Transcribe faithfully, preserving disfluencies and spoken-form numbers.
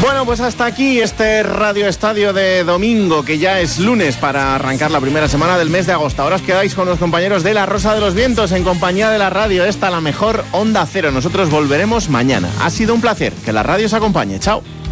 Bueno, pues hasta aquí este Radio Estadio de domingo, que ya es lunes para arrancar la primera semana del mes de agosto. Ahora os quedáis con los compañeros de La Rosa de los Vientos en compañía de la radio, esta la mejor Onda Cero. Nosotros volveremos mañana. Ha sido un placer. Que la radio os acompañe. Chao.